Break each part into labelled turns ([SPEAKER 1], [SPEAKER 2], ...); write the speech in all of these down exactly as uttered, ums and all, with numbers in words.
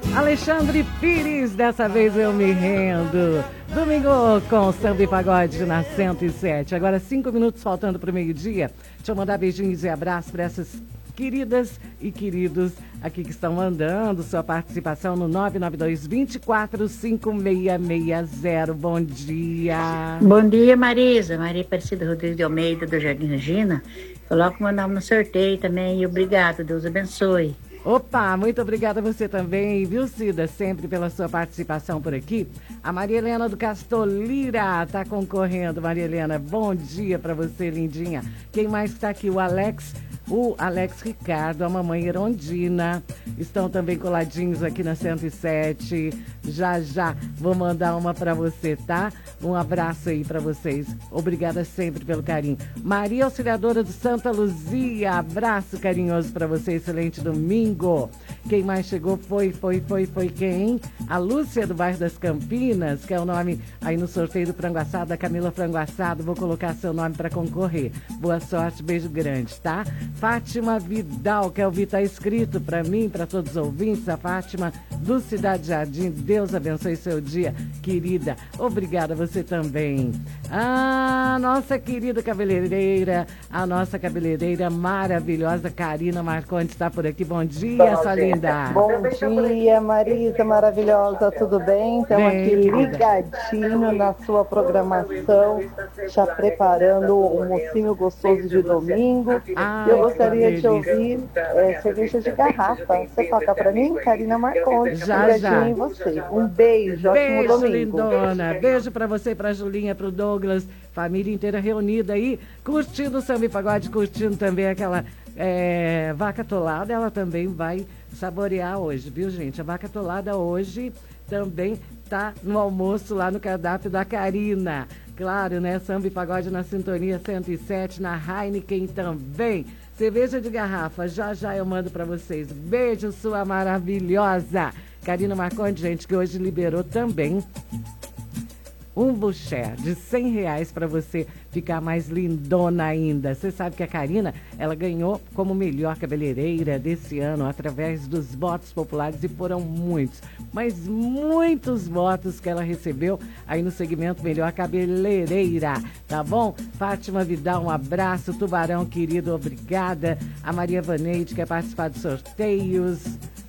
[SPEAKER 1] Alexandre Pires, dessa vez eu me rendo. Domingo com Samba e Pagode na cento e sete. Agora cinco minutos faltando para o meio-dia. Deixa eu mandar beijinhos e abraços para essas queridas e queridos aqui que estão mandando sua participação no nove nove dois, dois quatro, cinco seis seis zero. Bom dia.
[SPEAKER 2] Bom dia, Marisa. Maria Aparecida Rodrigues de Almeida, do Jardim Regina. Coloco meu nome no sorteio também e obrigado. Deus abençoe.
[SPEAKER 1] Opa, muito obrigada a você também, viu, Cida, sempre pela sua participação por aqui. A Maria Helena do Castolira está concorrendo. Maria Helena, bom dia para você, lindinha. Quem mais está aqui? O Alex, o Alex Ricardo, a mamãe Erondina, estão também coladinhos aqui na cento e sete. Já, já, vou mandar uma para você, tá? Um abraço aí para vocês. Obrigada sempre pelo carinho. Maria Auxiliadora do Santa Luzia, abraço carinhoso para você, excelente domingo. Quem mais chegou foi, foi, foi, foi quem? A Lúcia do bairro das Campinas, que é o nome aí no sorteio do Frango Assado, da Camila Frango Assado. Vou colocar seu nome para concorrer. Boa sorte, beijo grande, tá? Fátima Vidal, que é o Vi, tá escrito para mim, para todos os ouvintes. A Fátima do Cidade Jardim. Deus abençoe seu dia, querida. Obrigada a você também. Ah, nossa querida cabeleireira, a nossa cabeleireira maravilhosa, Karina Marcondes, está por aqui. Bom dia, sua linda.
[SPEAKER 3] Bom dia, Marisa maravilhosa, tudo bem? Estamos aqui ligadinho na sua programação, já preparando o mocinho gostoso de domingo. Ah, eu gostaria de ouvir é, cerveja de garrafa. Você toca para mim, Karina Marcondes?
[SPEAKER 1] Já, já.
[SPEAKER 3] Em você. Um beijo,
[SPEAKER 1] beijo,
[SPEAKER 3] ótimo domingo.
[SPEAKER 1] Lindona. Beijo para você, para Julinha, para o Douglas, família inteira reunida aí, curtindo o Samba e Pagode, curtindo também aquela é, vaca atolada. Ela também vai saborear hoje, viu, gente? A vaca atolada hoje também tá no almoço lá no cardápio da Karina. Claro, né? Samba e Pagode na sintonia cento e sete, na Heineken também. Cerveja de garrafa, já já eu mando para vocês. Beijo, sua maravilhosa Karina Marcondes, gente, que hoje liberou também um buché de cem reais para você ficar mais lindona ainda. Você sabe que a Karina, ela ganhou como melhor cabeleireira desse ano através dos votos populares, e foram muitos, mas muitos votos que ela recebeu aí no segmento Melhor Cabeleireira, tá bom? Fátima Vidal, um abraço. Tubarão, querido, obrigada. A Maria Vaneide quer participar dos sorteios.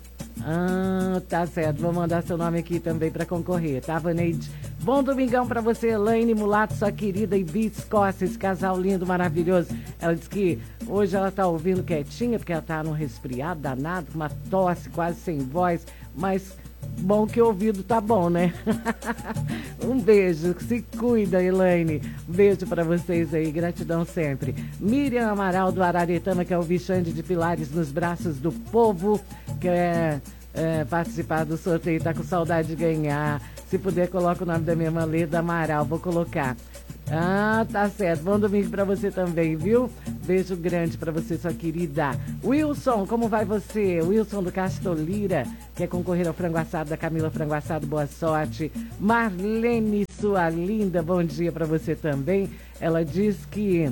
[SPEAKER 1] Ah, tá certo. Vou mandar seu nome aqui também para concorrer, tá, Vaneide? Bom domingão para você, Elaine Mulato, sua querida, e Biscossa, esse casal lindo, maravilhoso. Ela disse que hoje ela tá ouvindo quietinha, porque ela tá num resfriado danado, uma tosse quase sem voz, mas bom que o ouvido tá bom, né? Um beijo, se cuida, Elaine. Um beijo para vocês aí, gratidão sempre. Miriam Amaral do Araretama, que é o Vixande de Pilares nos braços do povo, que é, é participar do sorteio, tá com saudade de ganhar. Se puder, coloca o nome da minha irmã Leda Amaral, vou colocar. Ah, tá certo. Bom domingo pra você também, viu? Beijo grande pra você, sua querida. Wilson, como vai você? Wilson do Castolira, quer concorrer ao frango assado da Camila Frango Assado, boa sorte. Marlene, sua linda, bom dia pra você também. Ela diz que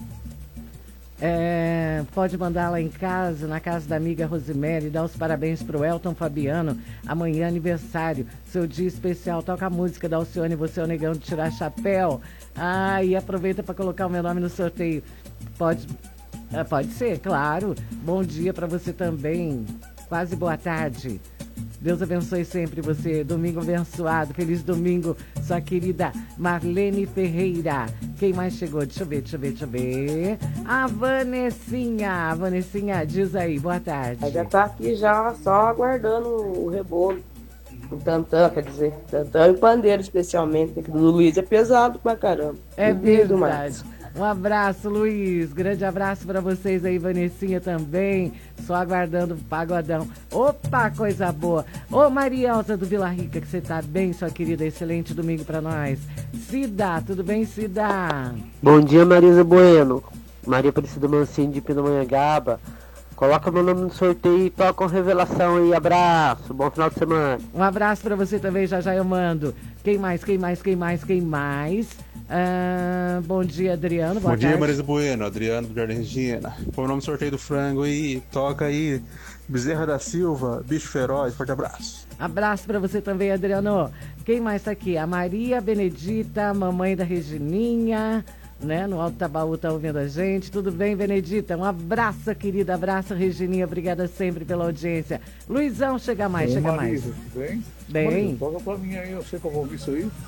[SPEAKER 1] É, pode mandar lá em casa, na casa da amiga Rosemary, dar os parabéns pro Elton Fabiano, amanhã é aniversário, seu dia especial, toca a música da Alcione, você é o negão de tirar chapéu. Ah, e aproveita para colocar o meu nome no sorteio. Pode, é, pode ser, claro. Bom dia para você também, quase boa tarde. Deus abençoe sempre você. Domingo abençoado. Feliz domingo, sua querida Marlene Ferreira. Quem mais chegou? Deixa eu ver, deixa eu ver, deixa eu ver. A Vanessinha. A Vanessinha, diz aí, boa tarde.
[SPEAKER 4] Já tá aqui já, só aguardando o rebolo. O tantã, quer dizer, tantã e o pandeiro especialmente, que do Luiz é pesado pra caramba.
[SPEAKER 1] É verdade. Um abraço, Luiz. Grande abraço para vocês aí, Vanessinha também. Só aguardando o pagodão. Opa, coisa boa. Ô, Marielza do Vila Rica, que você tá bem, sua querida. Excelente domingo para nós. Cida, tudo bem, Cida?
[SPEAKER 5] Bom dia, Marisa Bueno. Maria Aparecida Mancini de Pindamonhangaba. Coloca meu nome no sorteio e toca com revelação aí. Abraço, bom final de semana.
[SPEAKER 1] Um abraço para você também, já já eu mando. Quem mais, quem mais, quem mais, quem mais? Ah, bom dia, Adriano. Boa
[SPEAKER 6] bom
[SPEAKER 1] tarde.
[SPEAKER 6] dia, Marisa Bueno. Adriano do Jardim Regina. Põe o nome no sorteio do frango e toca aí Bezerra da Silva, Bicho Feroz, forte abraço.
[SPEAKER 1] Abraço para você também, Adriano. Quem mais tá aqui? A Maria Benedita, mamãe da Regininha, né? No Alto Tabaú tá ouvindo a gente. Tudo bem, Benedita? Um abraço, querida. Abraço, Regininha. Obrigada sempre pela audiência. Luizão, chega mais,
[SPEAKER 7] Ô,
[SPEAKER 1] chega
[SPEAKER 7] Marisa,
[SPEAKER 1] mais.
[SPEAKER 7] tudo bem?
[SPEAKER 1] Bem.
[SPEAKER 7] Marisa, toca pra mim aí, eu sei que eu vou ouvir isso aí.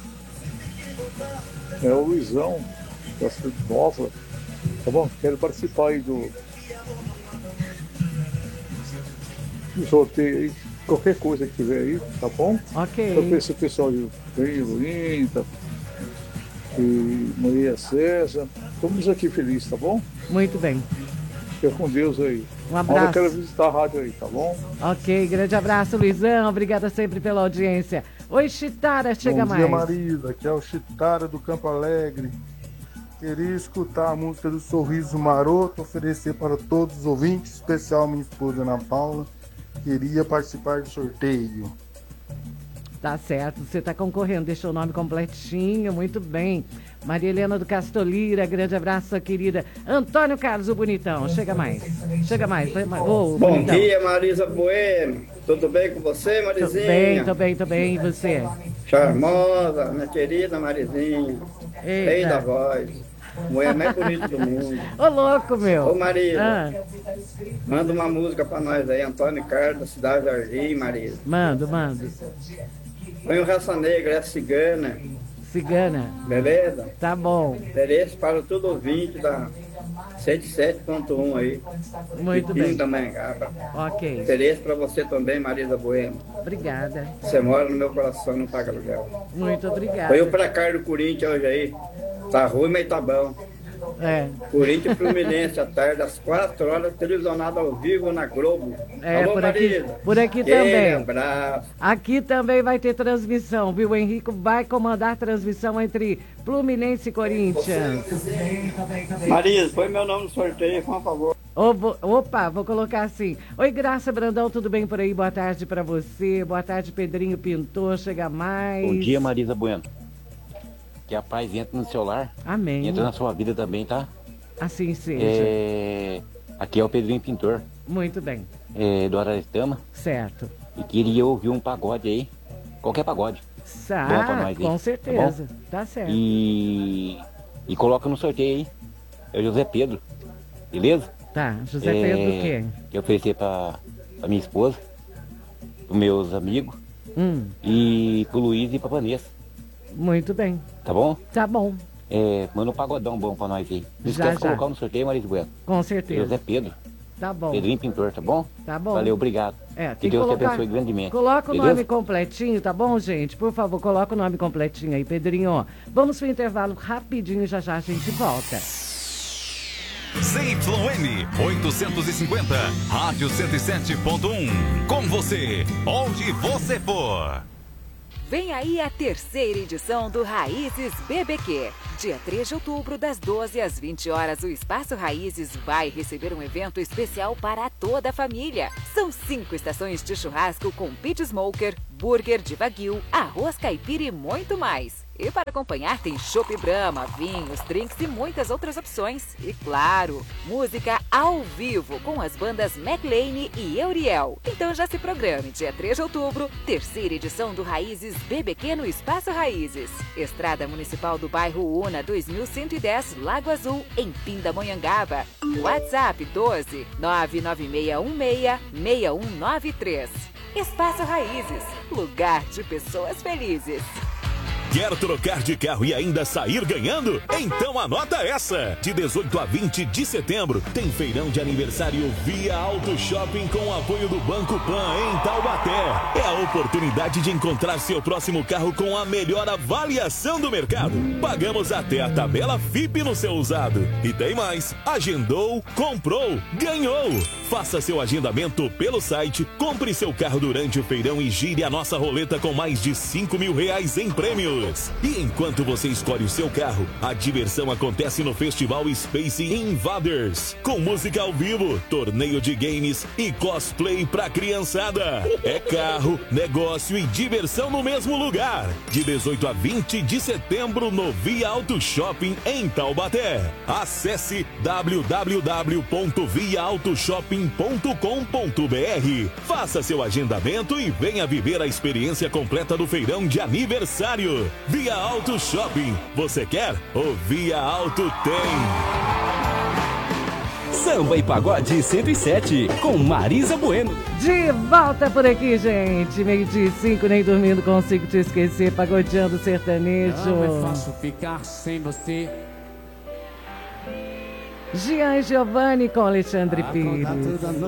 [SPEAKER 7] É o Luizão, da Cidade Nova. Tá bom? Quero participar aí do, do sorteio aí. Qualquer coisa que tiver aí, tá bom?
[SPEAKER 1] Ok.
[SPEAKER 7] Eu penso o pessoal de Rio, Inta, e Maria César. Estamos aqui felizes, tá bom?
[SPEAKER 1] Muito bem.
[SPEAKER 7] Fica com Deus aí.
[SPEAKER 1] Um abraço.
[SPEAKER 7] Eu quero visitar a rádio aí, tá bom?
[SPEAKER 1] Ok, grande abraço, Luizão. Obrigada sempre pela audiência. Oi, Chitara, chega
[SPEAKER 6] Bom
[SPEAKER 1] mais.
[SPEAKER 6] dia, Marisa. Aqui é o Chitara do Campo Alegre. Queria escutar a música do Sorriso Maroto, oferecer para todos os ouvintes, especial minha esposa Ana Paula. Queria participar do sorteio.
[SPEAKER 1] Tá certo, você tá concorrendo, deixou o nome completinho, muito bem. Maria Helena do Castolira, grande abraço, sua querida. Antônio Carlos, o bonitão, chega mais, chega mais. Oh,
[SPEAKER 8] Bom
[SPEAKER 1] bonitão.
[SPEAKER 8] dia, Marisa Bueno. Tudo bem com você, Marizinha?
[SPEAKER 1] Tô bem, tô bem, tô bem, e você?
[SPEAKER 8] Charmosa, minha querida Marizinha.
[SPEAKER 1] Eita.
[SPEAKER 8] Rei da voz. Mulher mais bonita do mundo.
[SPEAKER 1] Ô, louco, meu.
[SPEAKER 8] Ô, Marisa,
[SPEAKER 1] Ah,
[SPEAKER 8] manda uma música pra nós aí, Antônio Carlos, da Cidade de Jardim, Marisa.
[SPEAKER 1] mando, mando.
[SPEAKER 8] Põe o Raça Negra, é cigana,
[SPEAKER 1] Cigana,
[SPEAKER 8] beleza?
[SPEAKER 1] tá bom,
[SPEAKER 8] Interesse para todo ouvinte da cento e sete ponto um aí.
[SPEAKER 1] muito
[SPEAKER 8] de
[SPEAKER 1] bem.
[SPEAKER 8] Pindamonhangaba.
[SPEAKER 1] Ok,
[SPEAKER 8] Interesse para você também, Marisa Bueno.
[SPEAKER 1] obrigada,
[SPEAKER 8] Você mora no meu coração, não paga aluguel.
[SPEAKER 1] muito obrigada.
[SPEAKER 8] Foi o placar do Corinthians hoje aí. Tá ruim, mas tá bom.
[SPEAKER 1] É,
[SPEAKER 8] Corinthians e Fluminense à tarde, às quatro horas, televisionado ao vivo na Globo.
[SPEAKER 1] É,
[SPEAKER 8] Alô,
[SPEAKER 1] por aqui-
[SPEAKER 8] Marisa.
[SPEAKER 1] por aqui
[SPEAKER 8] Aquele
[SPEAKER 1] também.
[SPEAKER 8] abraço.
[SPEAKER 1] aqui também vai ter transmissão, viu? O Henrico vai comandar a transmissão entre Fluminense e Corinthians.
[SPEAKER 8] Marisa, põe meu nome no sorteio, por favor.
[SPEAKER 1] Ô, vo- Opa, vou colocar assim. Oi, Graça Brandão, tudo bem por aí? Boa tarde pra você. Boa tarde, Pedrinho Pintor, chega mais.
[SPEAKER 9] Bom dia, Marisa Bueno. Que a paz entre no seu lar,
[SPEAKER 1] Amém.
[SPEAKER 9] entra na sua vida também, tá?
[SPEAKER 1] Assim seja.
[SPEAKER 9] É... Aqui é o Pedrinho Pintor,
[SPEAKER 1] Muito bem,
[SPEAKER 9] é, do Ararestama,
[SPEAKER 1] certo.
[SPEAKER 9] e queria ouvir um pagode aí, qualquer pagode.
[SPEAKER 1] Tá,
[SPEAKER 9] Bom pra nós aí,
[SPEAKER 1] com
[SPEAKER 9] tá
[SPEAKER 1] certeza. Tá, certo.
[SPEAKER 9] E... e coloca no sorteio aí, é o José Pedro, beleza?
[SPEAKER 1] Tá, José
[SPEAKER 9] É,
[SPEAKER 1] Pedro o quê?
[SPEAKER 9] Que eu oferecer pra, pra minha esposa, pros meus amigos,
[SPEAKER 1] Hum,
[SPEAKER 9] e pro Luiz e pra Vanessa,
[SPEAKER 1] muito bem.
[SPEAKER 9] tá bom?
[SPEAKER 1] Tá bom,
[SPEAKER 9] É, manda um pagodão bom pra nós aí. Não
[SPEAKER 1] Já,
[SPEAKER 9] esquece de
[SPEAKER 1] já.
[SPEAKER 9] colocar no sorteio, Marisa Bueno.
[SPEAKER 1] com certeza.
[SPEAKER 9] José Pedro,
[SPEAKER 1] Tá bom.
[SPEAKER 9] Pedrinho Pintor, tá bom?
[SPEAKER 1] Tá bom.
[SPEAKER 9] Valeu, obrigado.
[SPEAKER 1] É,
[SPEAKER 9] Que
[SPEAKER 1] tem
[SPEAKER 9] Deus te
[SPEAKER 1] colocar-
[SPEAKER 9] abençoe grandemente.
[SPEAKER 1] Coloca o
[SPEAKER 9] beleza?
[SPEAKER 1] nome completinho, tá bom, gente? Por favor, coloca o nome completinho aí, Pedrinho. Vamos pro intervalo rapidinho, já já a gente volta.
[SPEAKER 10] Z Y M oitocentos e cinquenta, Rádio cento e sete ponto um. Com você, onde você for.
[SPEAKER 11] Vem aí a terceira edição do Raízes B B Q. Dia três de outubro, das doze às vinte horas, o Espaço Raízes vai receber um evento especial para toda a família. São cinco estações de churrasco com pit smoker, burger de wagyu, arroz caipira e muito mais. E para acompanhar tem chopp Brahma, vinhos, drinks e muitas outras opções. E claro, música ao vivo com as bandas McLean e Euriel. Então já se programe, dia três de outubro, terceira edição do Raízes B B Q no Espaço Raízes. Estrada Municipal do bairro Una, dois mil cento e dez, Lago Azul, em Pindamonhangaba. WhatsApp doze, nove nove seis um seis, seis um nove três. Espaço Raízes, lugar de pessoas felizes.
[SPEAKER 10] Quer trocar de carro e ainda sair ganhando? Então anota essa! De dezoito a vinte de setembro, tem feirão de aniversário Via Auto Shopping com o apoio do Banco Pan em Taubaté. É a oportunidade de encontrar seu próximo carro com a melhor avaliação do mercado. Pagamos até a tabela F I P no seu usado. E tem mais! Agendou, comprou, ganhou! Faça seu agendamento pelo site, compre seu carro durante o feirão e gire a nossa roleta com mais de cinco mil reais em prêmios. E enquanto você escolhe o seu carro, a diversão acontece no Festival Space Invaders, com música ao vivo, torneio de games e cosplay pra criançada. É carro, negócio e diversão no mesmo lugar. De dezoito a vinte de setembro no Via Auto Shopping em Taubaté. Acesse w w w ponto via auto shopping shopping ponto com ponto br. Faça seu agendamento e venha viver a experiência completa do feirão de aniversário. Via Auto Shopping. Você quer? O Via Auto tem.
[SPEAKER 12] Samba e Pagode cento e sete, com Marisa Bueno.
[SPEAKER 1] De volta por aqui, gente. Meio-dia e cinco, nem dormindo consigo te esquecer. Pagodeando sertanejo.
[SPEAKER 13] Não é fácil ficar sem você.
[SPEAKER 1] Gian Giovanni com Alexandre Pires.
[SPEAKER 13] Toda